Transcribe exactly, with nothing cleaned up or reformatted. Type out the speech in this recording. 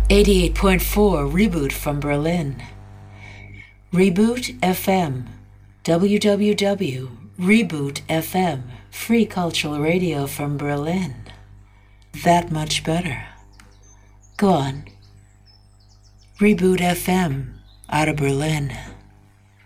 eighty-eight point four Reboot from Berlin. Reboot F M. w w w dot reboot f m. Free cultural radio from Berlin. That much better. Go on. Reboot F M out of Berlin.